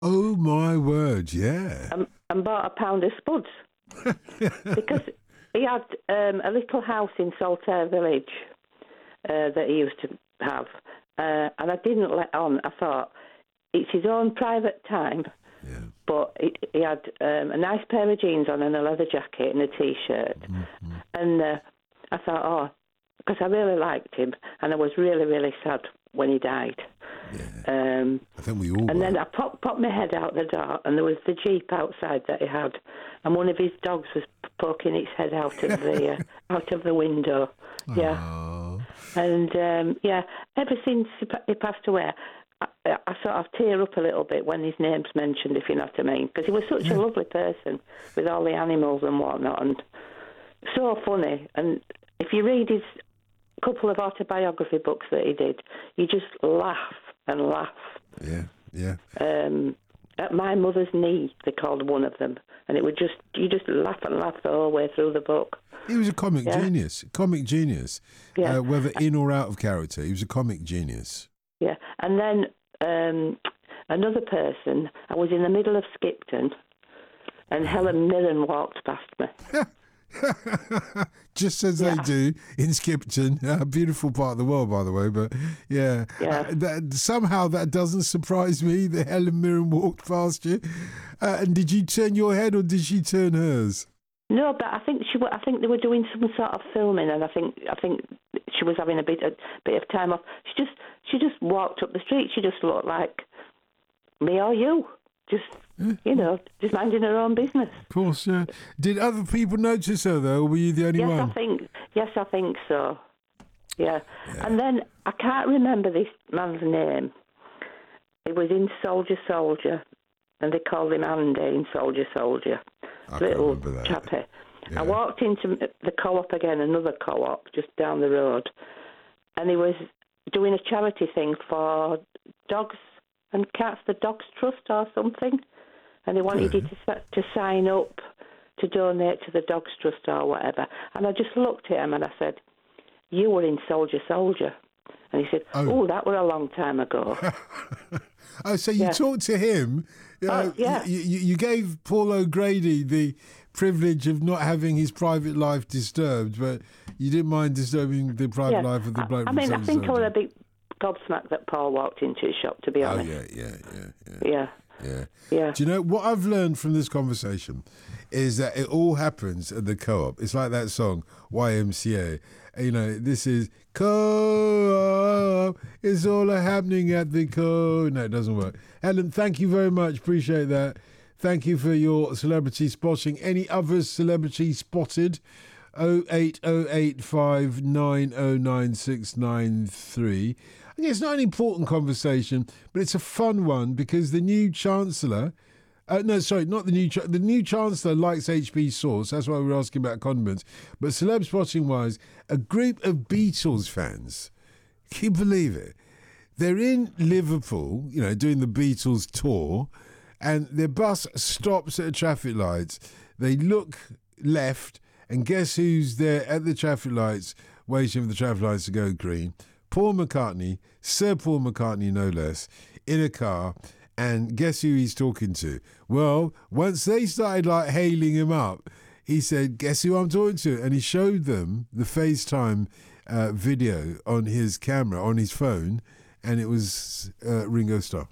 Oh, my word, yeah. And bought a pound of spuds because he had a little house in Saltaire Village that he used to have, and I didn't let on. I thought it's his own private time, but he had a nice pair of jeans on and a leather jacket and a T-shirt, and I thought, because I really liked him, and I was really, really sad when he died. I think we all. And then I popped my head out the door, and there was the Jeep outside that he had, and one of his dogs was poking its head out of the out of the window. Yeah, Aww. and ever since he passed away, I sort of tear up a little bit when his name's mentioned, if you know what I mean, because he was such a lovely person with all the animals and whatnot, and so funny. And if you read his couple of autobiography books that he did, you just laugh and laugh. Yeah. At My Mother's Knee, they called one of them, and it would you just laugh and laugh the whole way through the book. He was a comic genius. Yeah. Whether in or out of character, he was a comic genius. Yeah, and then another person, I was in the middle of Skipton, and Helen Mirren walked past me. Just as they do in Skipton, a beautiful part of the world, by the way. But somehow that doesn't surprise me that Helen Mirren walked past you. And did you turn your head or did she turn hers? No, but I think they were doing some sort of filming, and I think she was having a bit of time off. She just walked up the street. She just looked like me or you. Just just minding her own business. Of course, yeah. Did other people notice her, though, or were you the only one? I think so. Yeah. And then, I can't remember this man's name. He was in Soldier, and they called him Andy in Soldier. Little chappy. Yeah. I walked into the co-op again, another co-op, just down the road, and he was doing a charity thing for dogs and cats, the Dogs Trust or something, and they wanted you to sign up to donate to the Dogs Trust or whatever. And I just looked at him and I said, "You were in Soldier," and he said, "Oh, that were a long time ago." So you talked to him. You gave Paul O'Grady the privilege of not having his private life disturbed, but you didn't mind disturbing the private life of the bloke. I mean, I think I was a big gobsmacked that Paul walked into his shop, to be honest. Yeah. Do you know what I've learned from this conversation is that it all happens at the co-op. It's like that song YMCA. This is co-op. It's all happening at the co-op. No, it doesn't work. Helen, thank you very much. Appreciate that. Thank you for your celebrity spotting. Any others celebrity spotted? 08085 909693. It's not an important conversation, but it's a fun one because the new Chancellor... the new Chancellor likes HP sauce. That's why we're asking about condiments. But celeb spotting-wise, a group of Beatles fans, can you believe it? They're in Liverpool, doing the Beatles tour, and their bus stops at a traffic lights. They look left, and guess who's there at the traffic lights, waiting for the traffic lights to go green? Paul McCartney, Sir Paul McCartney no less, in a car, and guess who he's talking to? Well, once they started hailing him up, he said, "Guess who I'm talking to?" And he showed them the FaceTime video on his camera, on his phone, and it was Ringo Starr.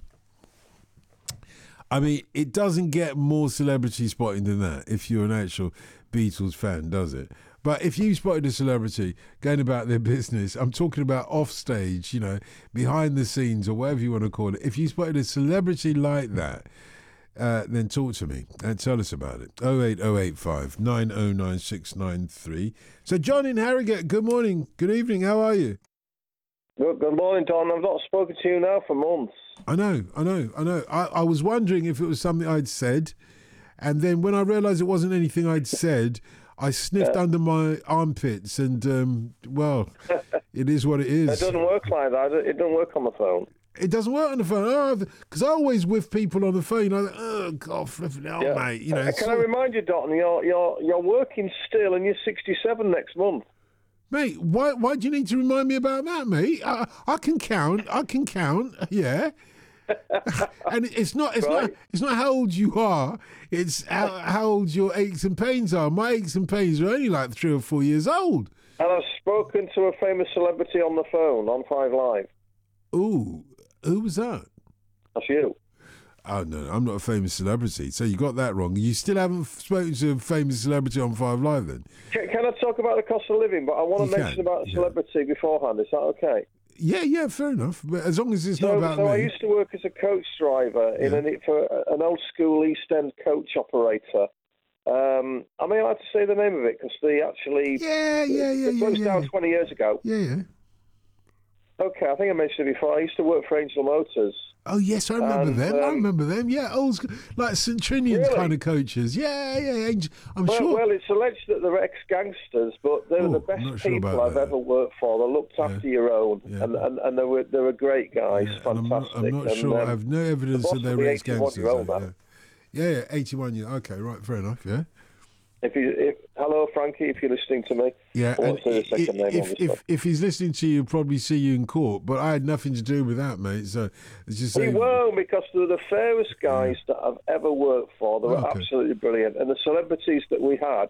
I mean, it doesn't get more celebrity spotting than that if you're an actual Beatles fan, does it? But if you spotted a celebrity going about their business, I'm talking about off stage, behind the scenes or whatever you want to call it. If you spotted a celebrity like that, then talk to me and tell us about it. 08085 909693. So John in Harrogate, good morning, good evening, how are you? Good morning, Don. I've not spoken to you now for months. I know. I was wondering if it was something I'd said, and then when I realised it wasn't anything I'd said, I sniffed under my armpits, and, it is what it is. It doesn't work like that. It doesn't work on the phone. It doesn't work on the phone. Because I always whiff people on the phone. I'm like, oh, God, flipping hell, mate. Can I remind you, Don, you're working still, and you're 67 next month. Mate, why do you need to remind me about that, mate? I can count, yeah. And it's not Right. how old you are. It's how old your aches and pains are. My aches and pains are only like 3 or 4 years old. And I've spoken to a famous celebrity on the phone on 5 Live. Ooh, who was that? That's you. Oh no, I'm not a famous celebrity. So you got that wrong. You still haven't spoken to a famous celebrity on 5 Live then? Can I talk about the cost of living? But I want You to mention can, about yeah. celebrity beforehand. Is that okay? Yeah, fair enough. But as long as it's not So, about so me. I used to work as a coach driver for an old school East End coach operator. Am I allowed to say the name of it? Because they actually it closed down 20 years ago. Yeah. Okay, I think I mentioned it before. I used to work for Angel Motors. Oh yes, I remember And, them. I remember them. Yeah, old school, like St Trinian's Really? kind of coaches. Yeah. I'm Well, sure. well, it's alleged that they're ex-gangsters, but they were Oh, the I'm best not sure people about I've that. ever worked for. They looked after your own, Yeah. and they were great guys, Yeah, and fantastic. I'm not sure. I have no evidence boss that they of were the ex-gangsters. 81-year-old though, man. Yeah, 81 years. Okay, right, fair enough. Yeah. Hello, Frankie, if you're listening to me. Yeah, I and won't say the second name, obviously. if he's listening to you, he'll probably see you in court. But I had nothing to do with that, mate. So it's just He saying. won't, because they're the fairest guys that I've ever worked for. They were Okay. absolutely brilliant. And the celebrities that we had,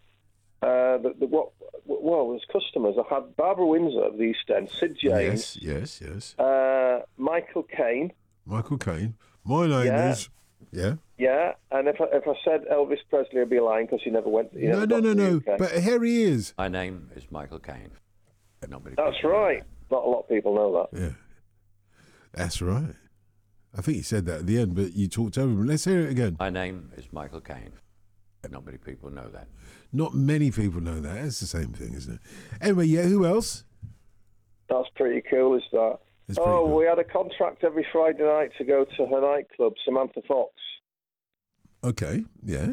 as customers, I had Barbara Windsor of the East End, Sid James, Yes. Michael Caine. Michael Caine. My name Yeah. is. Yeah. Yeah, and if I said Elvis Presley, I'd be lying because he never went. He never got to the No. UK. But here he is. My name is Michael Caine. Nobody That's right. Not a lot of people know that. Yeah. That's right. I think he said that at the end, but you talked over him. Let's hear it again. My name is Michael Caine. Nobody people know that. Not many people know that. It's the same thing, isn't it? Anyway, yeah, who else? That's pretty cool, is that? It's pretty cool. We had a contract every Friday night to go to her nightclub, Samantha Fox, Okay, yeah.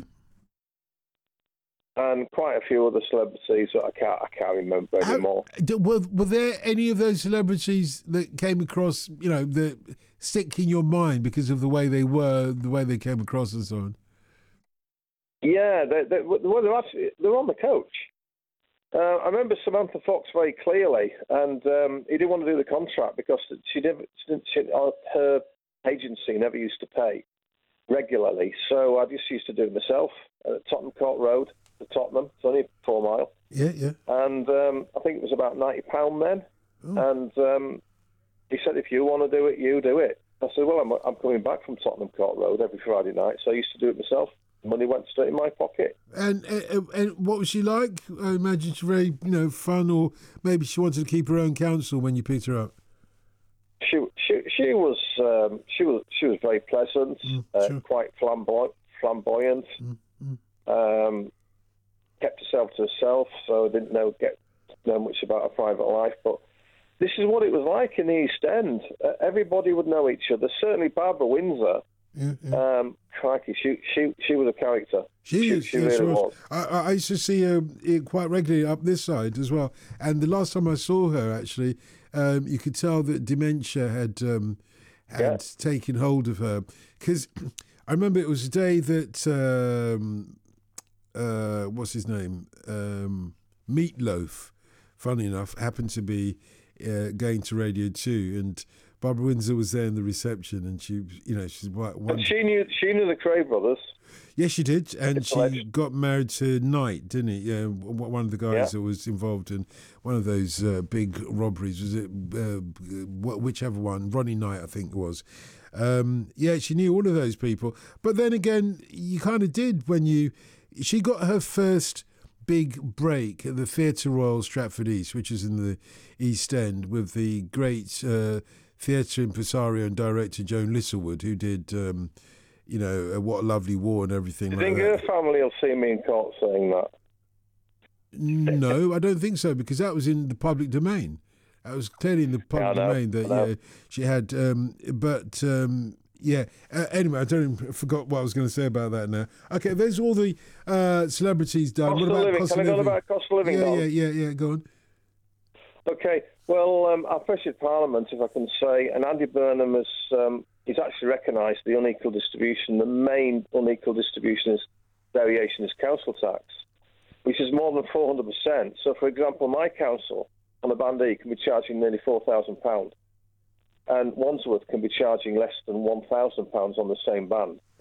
and quite a few other celebrities that I can't remember anymore. Were there any of those celebrities that came across, that stick in your mind because of the way they were, the way they came across and so on? Yeah, they're on the coach. I remember Samantha Fox very clearly, and he didn't want to do the contract because her agency never used to pay regularly. So I just used to do it myself at Tottenham Court Road to Tottenham. It's only 4 mile. Yeah. And I think it was about £90 then. Oh. And he said, if you want to do it, you do it. I said, well, I'm coming back from Tottenham Court Road every Friday night, so I used to do it myself. Money went straight in my pocket. And what was she like? I imagine she's very, fun, or maybe she wanted to keep her own counsel when you picked her up. She was very pleasant, sure. quite flamboyant. Kept herself to herself, so I didn't know much about her private life. But this is what it was like in the East End. Everybody would know each other. Certainly Barbara Windsor. Yeah. Crikey, she was a character. She really was. I used to see her quite regularly up this side as well. And the last time I saw her, actually, you could tell that dementia had taken hold of her. Because I remember it was a day that, what's his name? Meatloaf, funny enough, happened to be going to Radio 2, and Barbara Windsor was there in the reception, and she's one. And she knew the Cray brothers. Yes, she did, and It's she alleged. got married to Knight, didn't he? Yeah, one of the guys that was involved in one of those big robberies. Was it whichever one? Ronnie Knight, I think it was. She knew all of those people, but then again, you kind of did when she got her first big break at the Theatre Royal Stratford East, which is in the East End, with the great theatre impresario and director Joan Littlewood, who did, What a Lovely War and everything Do you like think that. her family will see me in court saying that? No, I don't think so, because that was in the public domain. That was clearly in the public domain that she had. Anyway, I forgot what I was going to say about that now. Okay, there's all the celebrities done. Cost What of about living. cost Can of I go living? about cost of living? Don? Yeah. Go on. Okay, well, I pressured Parliament, if I can say, and Andy Burnham has he's actually recognised the unequal distribution. The main unequal distribution variation is council tax, which is more than 400%. So, for example, my council on a Band E can be charging nearly £4,000 and Wandsworth can be charging less than £1,000 on the same band.